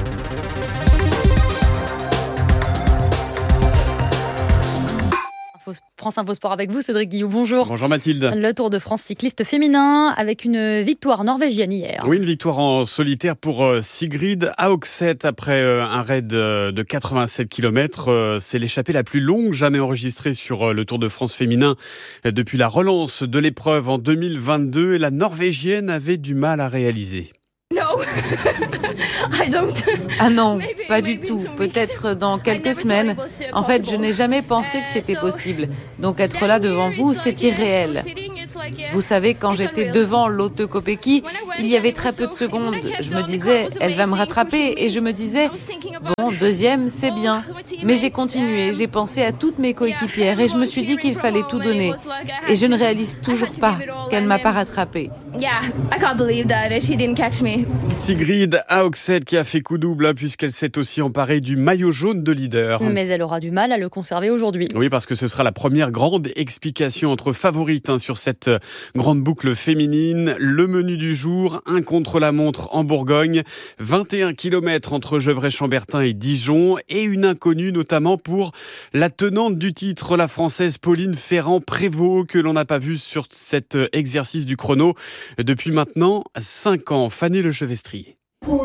France Info Sport avec vous, Cédric Guillou, bonjour. Bonjour Mathilde. Le Tour de France cycliste féminin avec une victoire norvégienne hier. Oui, une victoire en solitaire pour Sigrid Haugset après un raid de 87 km. C'est l'échappée la plus longue jamais enregistrée sur le Tour de France féminin depuis la relance de l'épreuve en 2022 et la Norvégienne avait du mal à réaliser. Ah non, pas du tout. Peut-être dans quelques semaines. En fait, je n'ai jamais pensé que c'était possible. Donc être là devant vous, c'est irréel. Vous savez, quand j'étais devant Lotte Kopecky, il y avait très peu de secondes. Je me disais, elle va me rattraper. Et je me disais, bon, deuxième, c'est bien. Mais j'ai continué, j'ai pensé à toutes mes coéquipières et je me suis dit qu'il fallait tout donner. Et je ne réalise toujours pas qu'elle ne m'a pas rattrapée. Sigrid Haugset qui a fait coup double puisqu'elle s'est aussi emparée du maillot jaune de leader. Mais elle aura du mal à le conserver aujourd'hui. Oui, parce que ce sera la première grande explication entre favorites sur cette grande boucle féminine. Le menu du jour, un contre-la-montre en Bourgogne, 21 km entre Gevrey-Chambertin et Dijon et une inconnue notamment pour la tenante du titre, la Française Pauline Ferrand-Prévot, que l'on n'a pas vue sur cet exercice du chrono depuis maintenant 5 ans. Fanny Lechevestrier.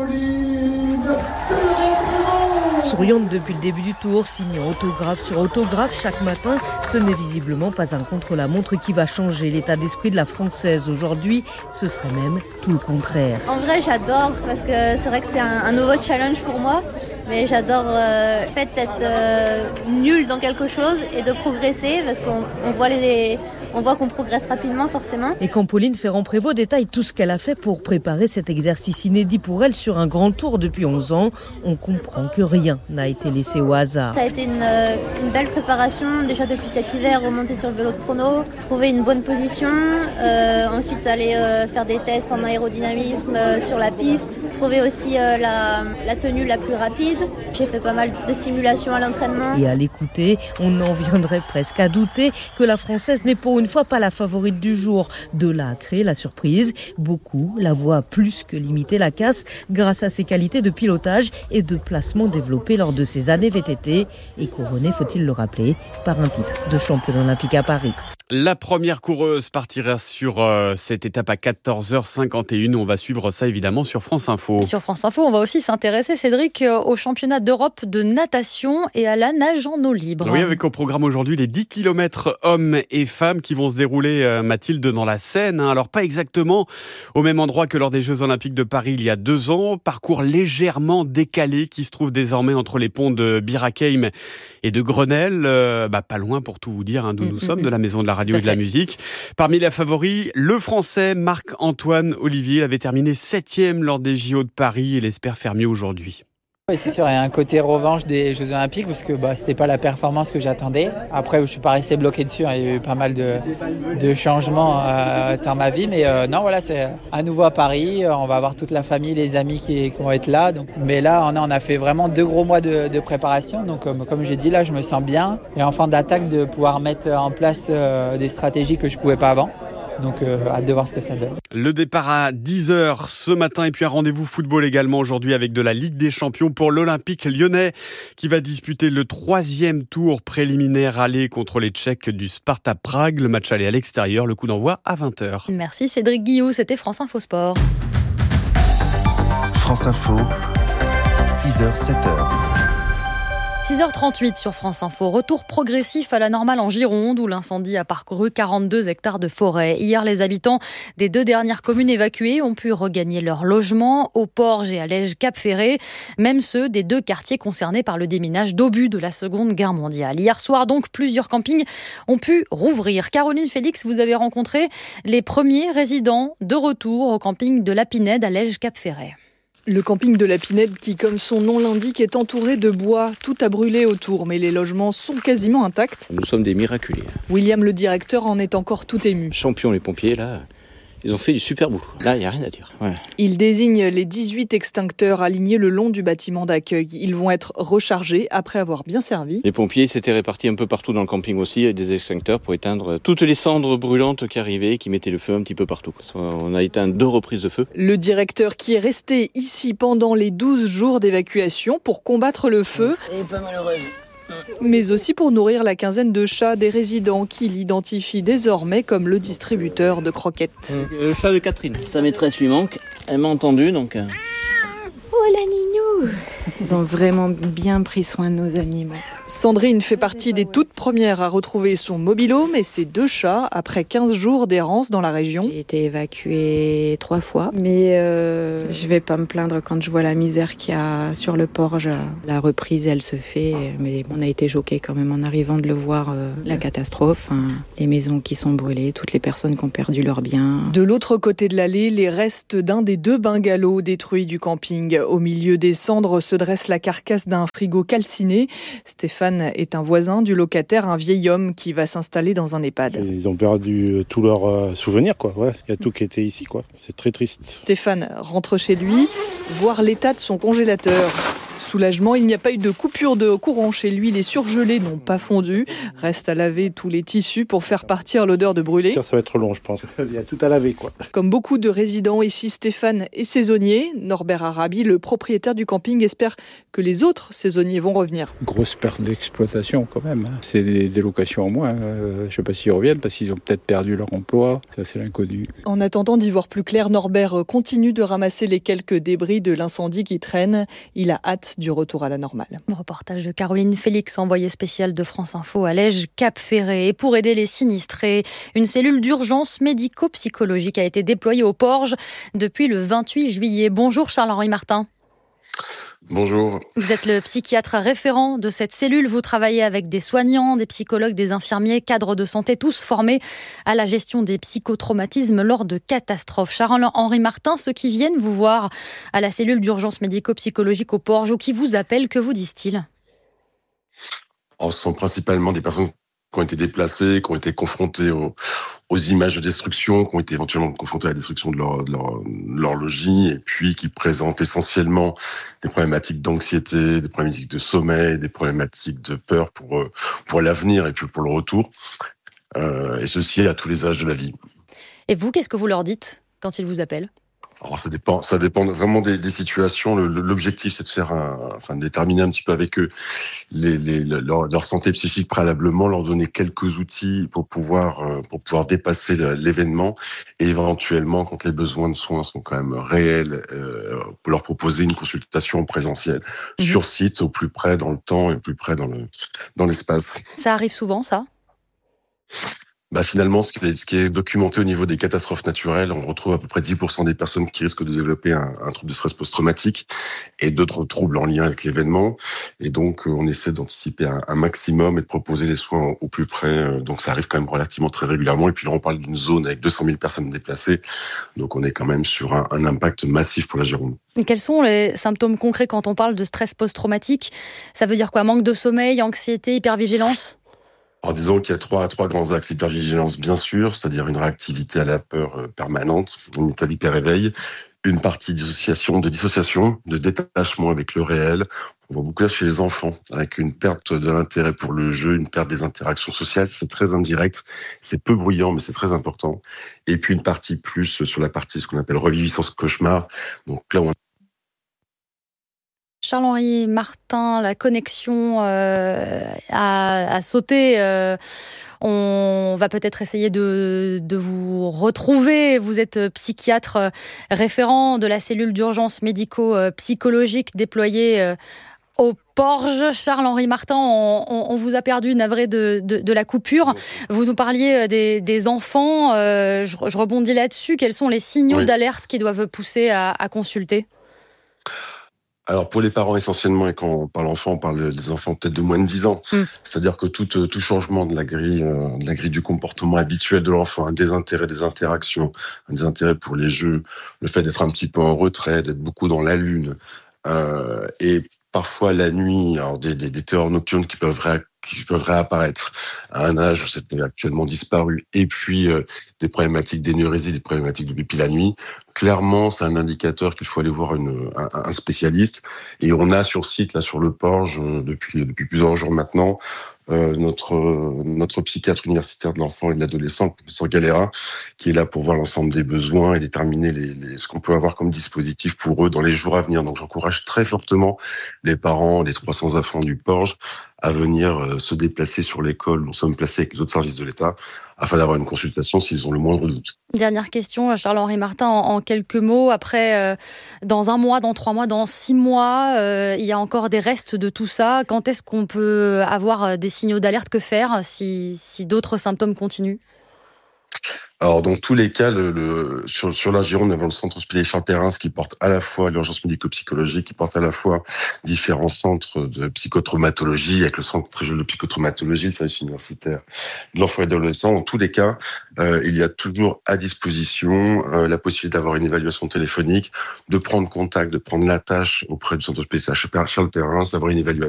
Souriante depuis le début du tour, signant autographe sur autographe chaque matin, ce n'est visiblement pas un contre-la-montre qui va changer l'état d'esprit de la Française. Aujourd'hui, ce serait même tout le contraire. En vrai, j'adore parce que c'est vrai que c'est un nouveau challenge pour moi. Mais j'adore le fait d'être nul dans quelque chose et de progresser parce qu'on voit qu'on progresse rapidement forcément. Et quand Pauline Ferrand-Prévot détaille tout ce qu'elle a fait pour préparer cet exercice inédit pour elle sur un grand tour depuis 11 ans, on comprend que rien n'a été laissé au hasard. Ça a été une belle préparation, déjà depuis cet hiver, remonter sur le vélo de chrono, trouver une bonne position, ensuite aller faire des tests en aérodynamisme sur la piste, trouver aussi la tenue la plus rapide. J'ai fait pas mal de simulations à l'entraînement. Et à l'écouter, on en viendrait presque à douter que la Française n'est pas au une fois pas la favorite du jour. De là à créer la surprise, beaucoup la voient plus que limiter la casse grâce à ses qualités de pilotage et de placement développées lors de ses années VTT et couronné, faut-il le rappeler, par un titre de championne olympique à Paris. La première coureuse partira sur cette étape à 14h51. On va suivre ça évidemment sur France Info. Sur France Info, on va aussi s'intéresser, Cédric, au championnat d'Europe de natation et à la nage en eau libre. Oui, avec au programme aujourd'hui les 10 km hommes et femmes qui vont se dérouler, Mathilde, dans la Seine. Alors pas exactement au même endroit que lors des Jeux Olympiques de Paris il y a 2 ans. Parcours légèrement décalé qui se trouve désormais entre les ponts de Bir Hakeim et de Grenelle. Pas loin pour tout vous dire, d'où nous sommes, de la Maison de la Radio et de la musique. Parmi les favoris, le Français Marc-Antoine Olivier avait terminé 7e lors des JO de Paris et il espère faire mieux aujourd'hui. Oui, c'est sûr, il y a un côté revanche des Jeux Olympiques parce que c'était pas la performance que j'attendais. Après, je suis pas resté bloqué dessus, il y a eu pas mal de changements dans ma vie, mais c'est à nouveau à Paris. On va avoir toute la famille, les amis qui vont être là. Mais là, on a fait vraiment 2 gros mois de préparation. Donc, comme j'ai dit, là, je me sens bien. Et en fin d'attaque, de pouvoir mettre en place des stratégies que je pouvais pas avant. Donc, hâte de voir ce que ça donne. Le départ à 10h ce matin et puis un rendez-vous football également aujourd'hui avec de la Ligue des Champions pour l'Olympique lyonnais qui va disputer le 3e tour préliminaire aller contre les Tchèques du Sparta Prague. Le match aller à l'extérieur, le coup d'envoi à 20h. Merci Cédric Guillou, c'était France Info Sport. France Info, 6h, 7h. 6h38 sur France Info. Retour progressif à la normale en Gironde où l'incendie a parcouru 42 hectares de forêt. Hier, les habitants des 2 dernières communes évacuées ont pu regagner leur logement au Porge et à Lège-Cap-Ferré, même ceux des 2 quartiers concernés par le déminage d'obus de la Seconde Guerre mondiale. Hier soir, donc, plusieurs campings ont pu rouvrir. Caroline Félix, vous avez rencontré les premiers résidents de retour au camping de la Pinède à Lège-Cap-Ferré. Le camping de la Pinède qui, comme son nom l'indique, est entouré de bois. Tout a brûlé autour, mais les logements sont quasiment intacts. Nous sommes des miraculés. William, le directeur, en est encore tout ému. Champions, les pompiers, là, ils ont fait du super boulot. Là, il n'y a rien à dire. Ouais. Il désigne les 18 extincteurs alignés le long du bâtiment d'accueil. Ils vont être rechargés après avoir bien servi. Les pompiers s'étaient répartis un peu partout dans le camping aussi, avec des extincteurs pour éteindre toutes les cendres brûlantes qui arrivaient, qui mettaient le feu un petit peu partout. On a éteint 2 reprises de feu. Le directeur qui est resté ici pendant les 12 jours d'évacuation pour combattre le feu. Elle est pas malheureuse. Mais aussi pour nourrir la quinzaine de chats des résidents qui l'identifient désormais comme le distributeur de croquettes. Le chat de Catherine, sa maîtresse lui manque, elle m'a entendu donc... Oh la Ninou! Ils ont vraiment bien pris soin de nos animaux. Sandrine fait partie des toutes premières à retrouver son mobil-home et ses 2 chats après 15 jours d'errance dans la région. J'ai été évacuée 3 fois, mais je vais pas me plaindre quand je vois la misère qu'il y a sur le Porge. La reprise, elle se fait, mais on a été choqués quand même en arrivant de le voir, la catastrophe, les maisons qui sont brûlées, toutes les personnes qui ont perdu leurs biens. De l'autre côté de l'allée, les restes d'un des 2 bungalows détruits du camping. Au milieu des cendres se dresse la carcasse d'un frigo calciné. Stéphane est un voisin du locataire, un vieil homme qui va s'installer dans un EHPAD. Ils ont perdu tous leurs souvenirs, quoi. Ouais, il y a tout qui était ici, quoi. C'est très triste. Stéphane rentre chez lui, voir l'état de son congélateur. Soulagement, il n'y a pas eu de coupure de courant chez lui, les surgelés n'ont pas fondu. Reste à laver tous les tissus pour faire partir l'odeur de brûlé. Ça va être long, je pense. Il y a tout à laver, quoi. Comme beaucoup de résidents ici, Stéphane est saisonnier. Norbert Arabi, le propriétaire du camping, espère que les autres saisonniers vont revenir. Grosse perte d'exploitation quand même. C'est des locations en moins. Je ne sais pas s'ils reviennent parce qu'ils ont peut-être perdu leur emploi. Ça, c'est l'inconnu. En attendant d'y voir plus clair, Norbert continue de ramasser les quelques débris de l'incendie qui traînent. Il a hâte du retour à la normale. Reportage de Caroline Félix, envoyée spéciale de France Info à Lège-Cap-Ferré. Et pour aider les sinistrés, une cellule d'urgence médico-psychologique a été déployée au Porge depuis le 28 juillet. Bonjour Charles-Henri Martin. Bonjour. Vous êtes le psychiatre référent de cette cellule. Vous travaillez avec des soignants, des psychologues, des infirmiers, cadres de santé, tous formés à la gestion des psychotraumatismes lors de catastrophes. Charles-Henri Martin, ceux qui viennent vous voir à la cellule d'urgence médico-psychologique au Porge ou qui vous appellent, que vous disent-ils ? Ce sont principalement des personnes qui ont été déplacées, qui ont été confrontées aux images de destruction, qui ont été éventuellement confrontées à la destruction de leur logis, et puis qui présentent essentiellement des problématiques d'anxiété, des problématiques de sommeil, des problématiques de peur pour l'avenir et puis pour le retour. et ceci à tous les âges de la vie. Et vous, qu'est-ce que vous leur dites quand ils vous appellent ? Alors ça dépend vraiment des situations. L'objectif, c'est de faire de déterminer un petit peu avec eux leur santé psychique préalablement, leur donner quelques outils pour pouvoir dépasser l'événement, et éventuellement, quand les besoins de soins sont quand même réels, pour leur proposer une consultation en présentiel sur site, au plus près dans le temps et au plus près dans l'espace. Ça arrive souvent, ça ? Finalement, ce qui est documenté au niveau des catastrophes naturelles, on retrouve à peu près 10% des personnes qui risquent de développer un trouble de stress post-traumatique et d'autres troubles en lien avec l'événement. Et donc, on essaie d'anticiper un maximum et de proposer les soins au plus près. Donc, ça arrive quand même relativement très régulièrement. Et puis là, on parle d'une zone avec 200 000 personnes déplacées. Donc, on est quand même sur un impact massif pour la Gironde. Et quels sont les symptômes concrets quand on parle de stress post-traumatique ? Ça veut dire quoi ? Manque de sommeil, anxiété, hypervigilance ? Alors disons qu'il y a trois grands axes. Hypervigilance, bien sûr, c'est-à-dire une réactivité à la peur permanente, un état d'hyper-éveil, une partie de dissociation, de détachement avec le réel. On voit beaucoup ça chez les enfants, avec une perte de l'intérêt pour le jeu, une perte des interactions sociales. C'est très indirect, c'est peu bruyant, mais c'est très important. Et puis une partie plus sur la partie, ce qu'on appelle reviviscence cauchemar. Donc là, Charles-Henri Martin, la connexion a sauté. On va peut-être essayer de vous retrouver. Vous êtes psychiatre référent de la cellule d'urgence médico-psychologique déployée au Porge. Charles-Henri Martin, on vous a perdu, navré de la coupure. Vous nous parliez des enfants. Je rebondis là-dessus. Quels sont les signaux d'alerte qui doivent pousser à consulter ? Alors pour les parents essentiellement, et quand on parle enfants, on parle des enfants peut-être de moins de 10 ans. C'est-à-dire que tout changement de la grille du comportement habituel de l'enfant, un désintérêt des interactions, un désintérêt pour les jeux, le fait d'être un petit peu en retrait, d'être beaucoup dans la lune, et parfois la nuit, alors des terreurs nocturnes qui peuvent réapparaître à un âge où c'était actuellement disparu, et puis des problématiques d'énurésie, des problématiques de pipi la nuit. Clairement, c'est un indicateur qu'il faut aller voir un spécialiste. Et on a sur site, là, sur le Porge, depuis plusieurs jours maintenant, notre psychiatre universitaire de l'enfant et de l'adolescent, le professeur Galera, qui est là pour voir l'ensemble des besoins et déterminer ce qu'on peut avoir comme dispositif pour eux dans les jours à venir. Donc j'encourage très fortement les parents, les 300 enfants du Porge, à venir se déplacer sur l'école où nous sommes placés avec les autres services de l'État, afin d'avoir une consultation s'ils ont le moindre doute. Dernière question, Charles-Henri Martin, en quelques mots. Après, dans 1 mois, dans 3 mois, dans 6 mois, il y a encore des restes de tout ça. Quand est-ce qu'on peut avoir des signaux d'alerte ? Que faire si d'autres symptômes continuent ? Alors, dans tous les cas, sur la Gironde, nous avons le centre hospitalier Charles Perrin, qui porte à la fois l'urgence médico-psychologique, qui porte à la fois différents centres de psychotraumatologie, avec le centre régional de psychotraumatologie, le service universitaire de l'enfant et de l'adolescent. Dans tous les cas, il y a toujours à disposition la possibilité d'avoir une évaluation téléphonique, de prendre contact, de prendre l'attache auprès du centre hospitalier Charles Perrin, d'avoir une évaluation